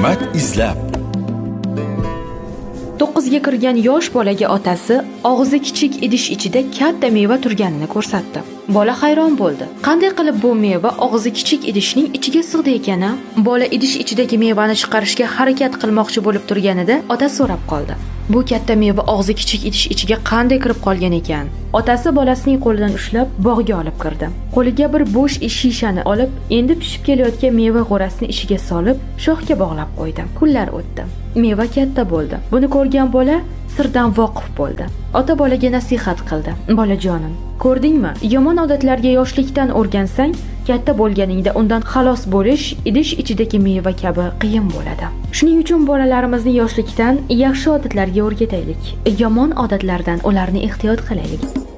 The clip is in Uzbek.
ne'mat izlab. 9 ga kirgan yosh bolaga otasi og'zi kichik idish ichida katta meva turganini ko'rsatdi. Bola hayron bo'ldi. Qanday qilib bu meva og'zi kichik idishning ichiga sig'di ekani? Bola idish ichidagi mevani chiqarishga harakat qilmoqchi bo'lib turganida otasi so'rab qoldi. Bu katta meva og'zi kichik idish ichiga qanday kirib qolgan ekan? Otasi bolasining qo'lidan ushlab bog'ga olib kirdi. Qo'liga bir bo'sh shishani olib, endi pishib kelayotgan meva g'o'rasini ichiga solib, shoxga bog'lab qo'ydi. Kunlar o'tdi. Meva katta bo'ldi. Buni ko'rgan bola sirdan voqif bo'ldi. Ota bolaga nasihat qildi. Bolajonim, ko'rdingmi? Yomon odatlarga yoshlikdan o'rgansang, katta bo'lganingda undan xalos bo'lish idish ichidagi meva kabi qiyin bo'ladi. Shuning uchun bolalarimizni yoshlikdan yaxshi odatlarga o'rgataylik. Yomon odatlardan ularni ehtiyot qilaylik.